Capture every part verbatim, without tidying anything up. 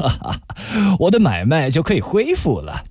哈哈，我的买卖就可以恢复了。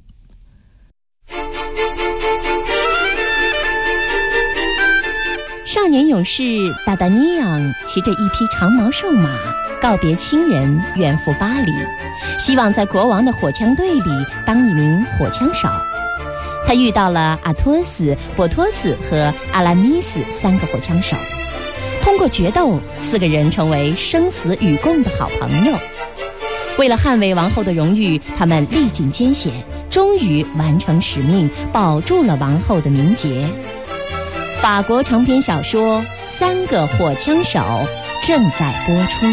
少年勇士达达尼昂骑着一匹长毛瘦马，告别亲人，远赴巴黎，希望在国王的火枪队里当一名火枪手。他遇到了阿托斯、波托斯和阿拉米斯三个火枪手，通过决斗，四个人成为生死与共的好朋友。为了捍卫王后的荣誉，他们历尽艰险，终于完成使命，保住了王后的名节。法国长篇小说《三个火枪手》正在播出。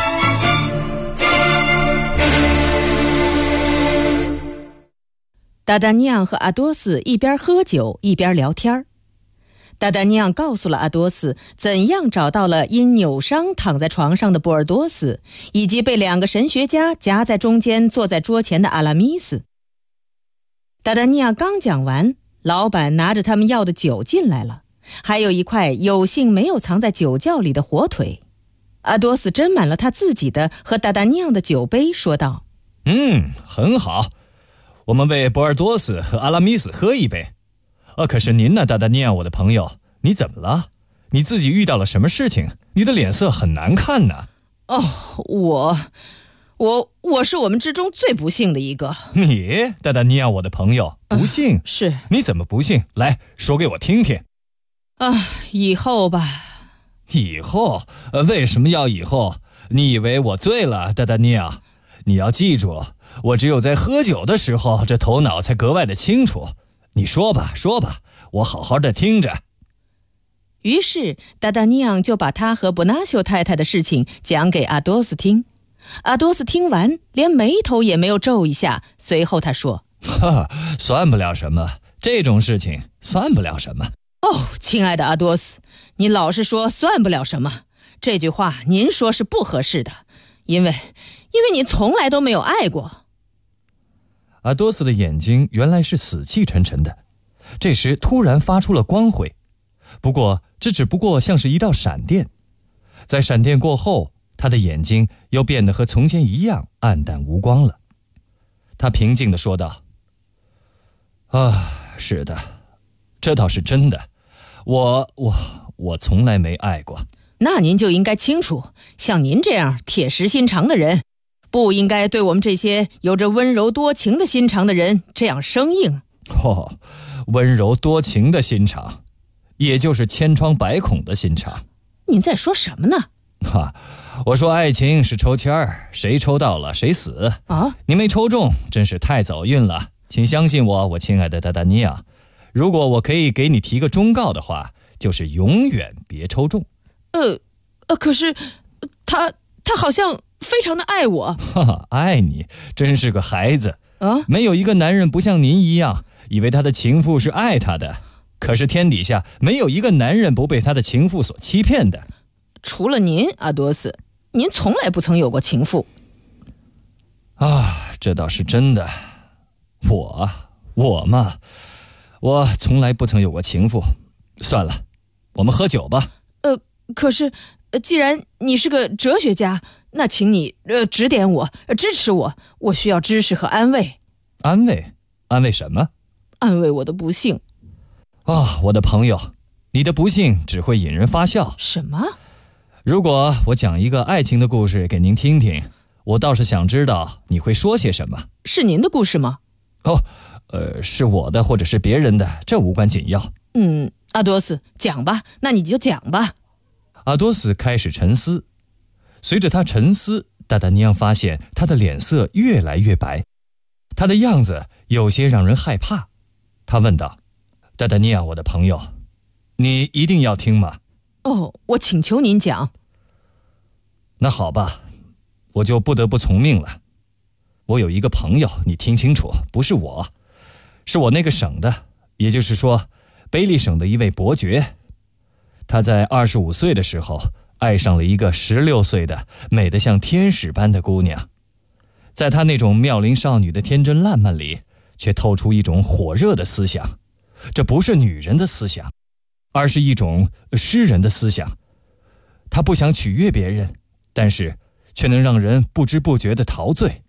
达达尼昂和阿多斯一边喝酒一边聊天。达达尼昂告诉了阿多斯怎样找到了因扭伤躺在床上的波尔多斯，以及被两个神学家夹在中间坐在桌前的阿拉米斯。达达尼昂刚讲完，老板拿着他们要的酒进来了，还有一块有幸没有藏在酒窖里的火腿。阿多斯斟满了他自己的和达达尼昂的酒杯，说道： 嗯，很好，我们为博尔多斯和阿拉米斯喝一杯。啊，可是您呢，达达尼昂，我的朋友，你怎么了？你自己遇到了什么事情？你的脸色很难看呢。 哦，我我我是我们之中最不幸的一个。 你，达达尼昂，我的朋友，不幸？ 呃、是。 你怎么不幸？来说给我听听。 啊，以后吧。 以后？呃，为什么要以后？你以为我醉了，达达尼昂？你要记住，我只有在喝酒的时候，这头脑才格外的清楚。你说吧，说吧，我好好的听着。 于是达达尼昂就把他和伯纳修太太的事情讲给阿多斯听。阿多斯听完，连眉头也没有皱一下。随后他说： 哈，算不了什么，这种事情算不了什么。 哦，亲爱的阿多斯，你老是说算不了什么，这句话您说是不合适的，因为因为你从来都没有爱过。 阿多斯的眼睛原来是死气沉沉的，这时突然发出了光辉，不过这只不过像是一道闪电，在闪电过后，他的眼睛又变得和从前一样暗淡无光了。他平静地说道：啊，是的，这倒是真的，我我我从来没爱过。 那您就应该清楚，像您这样铁石心肠的人，不应该对我们这些有着温柔多情的心肠的人这样生硬。 哦，温柔多情的心肠，也就是千疮百孔的心肠。 您在说什么呢？ 哈，我说爱情是抽签儿，谁抽到了谁死啊！ 你没抽中，真是太走运了。请相信我，我亲爱的达达尼昂，如果我可以给你提个忠告的话，就是永远别抽中。 呃，呃，可是他他好像非常的爱我。 哈哈，爱你，真是个孩子啊！ 没有一个男人不像您一样，以为他的情妇是爱他的。可是天底下没有一个男人不被他的情妇所欺骗的。 除了您，阿多斯，您从来不曾有过情妇。 啊，这倒是真的。我，我嘛，我从来不曾有过情妇。算了，我们喝酒吧。 呃，可是，呃，既然你是个哲学家，那请你呃指点我，支持我，我需要知识和安慰。 安慰？安慰什么？ 安慰我的不幸。 啊，我的朋友，你的不幸只会引人发笑。 什么？ 如果我讲一个爱情的故事给您听听，我倒是想知道你会说些什么。 是您的故事吗？ 哦，呃，是我的或者是别人的，这无关紧要。 嗯，阿多斯，讲吧，那你就讲吧。 阿多斯开始沉思，随着他沉思，达达尼昂发现他的脸色越来越白，他的样子有些让人害怕。他问道：达达尼昂，我的朋友，你一定要听吗？ 哦，我请求您讲。 那好吧，我就不得不从命了。我有一个朋友，你听清楚，不是我，是我那个省的，也就是说卑利省的一位伯爵。他在二十五岁的时候爱上了一个十六岁的美得像天使般的姑娘，在她那种妙龄少女的天真烂漫里，却透出一种火热的思想。这不是女人的思想，而是一种诗人的思想。他不想取悦别人，但是却能让人不知不觉地陶醉。